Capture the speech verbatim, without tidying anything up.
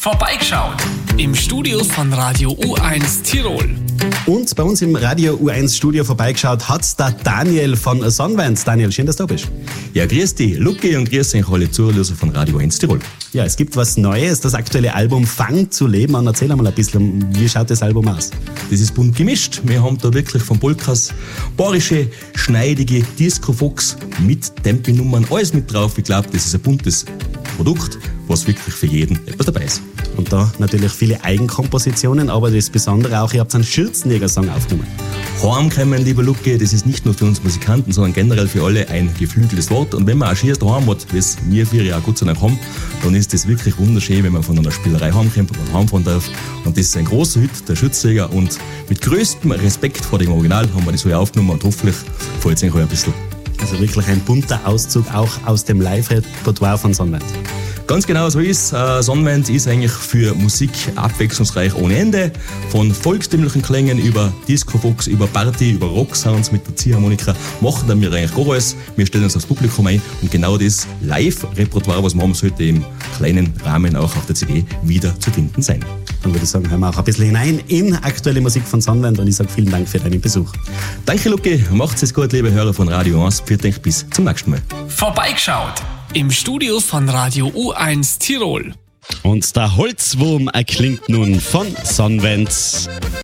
Vorbeigeschaut im Studio von Radio U eins Tirol. Und bei uns im Radio U eins Studio vorbeigeschaut hat der Daniel von Sonnenwend. Daniel, schön, dass du da bist. Ja, grüß dich, Luki, und grüß euch alle Zuhörer von Radio U eins Tirol. Ja, es gibt was Neues, das aktuelle Album Fang zu leben. Und erzähl einmal ein bisschen, wie schaut das Album aus? Das ist bunt gemischt. Wir haben da wirklich von Polkas bayerische, schneidige Disco-Fox mit Tempi-Nummern, alles mit drauf. Ich glaube, das ist ein buntes Produkt, was wirklich für jeden etwas dabei ist. Und da natürlich viele Eigenkompositionen, aber das Besondere auch, ihr habt einen Schürzenjäger-Song aufgenommen. Heimkommen, lieber Luki, das ist nicht nur für uns Musikanten, sondern generell für alle ein geflügeltes Wort. Und wenn man auch schießt daheim hat, wie es wir vier ja Gott sei Dank haben, dann ist das wirklich wunderschön, wenn man von einer Spielerei heimkommt und heimfahren darf. Und das ist ein großer Hit, der Schürzenjäger. Und mit größtem Respekt vor dem Original haben wir das so aufgenommen und hoffentlich freut es euch ein bisschen. Also wirklich ein bunter Auszug auch aus dem Live-Repertoire von Sonnenwend. Ganz genau so ist. Äh, Sonnenwend ist eigentlich für Musik abwechslungsreich ohne Ende. Von volkstümlichen Klängen über Disco-Fox, über Party, über Rock-Sounds mit der Ziehharmonika machen dann wir eigentlich gar alles. Wir stellen uns aufs Publikum ein und genau das Live-Repertoire, was wir haben, sollte im kleinen Rahmen auch auf der C D wieder zu finden sein. Dann würde ich sagen, hören wir auch ein bisschen hinein in aktuelle Musik von Sonnenwend und ich sage vielen Dank für deinen Besuch. Danke, Luki. Macht's es gut, liebe Hörer von Radio eins. Für dich bis zum nächsten Mal. Vorbeigeschaut im Studio von Radio U eins Tirol. Und der Holzwurm erklingt nun von Sonnenwend.